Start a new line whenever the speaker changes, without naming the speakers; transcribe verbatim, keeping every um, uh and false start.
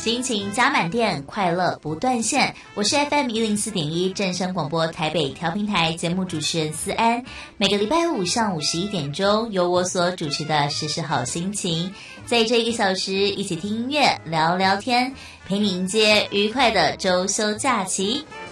心情加满电，快乐不断线。我是 F M 一零四点一正声广播台北调频台节目主持人思安。每个礼拜五上午十一点钟，由我所主持的时时好心情，在这一个小时一起听音乐、聊聊天，陪你迎接愉快的周休假期。